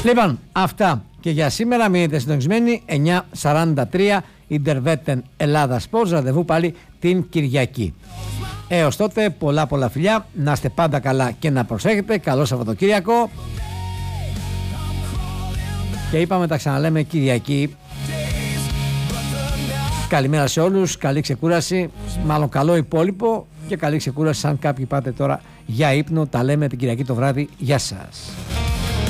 Λοιπόν, αυτά και για σήμερα. Μείνετε συντονισμένοι. 9:43 Ιντερβέτεν Ελλάδα Sports. Ραντεβού πάλι την Κυριακή. Έως τότε, πολλά φιλιά. Να είστε πάντα καλά και να προσέχετε. Καλό Σαββατοκύριακο. Και είπαμε τα ξαναλέμε Κυριακή. Καλημέρα σε όλους. Καλή ξεκούραση. Μάλλον καλό υπόλοιπο και καλή ξεκούραση. Αν κάποιοι πάτε τώρα για ύπνο, τα λέμε την Κυριακή το βράδυ. Γεια σας.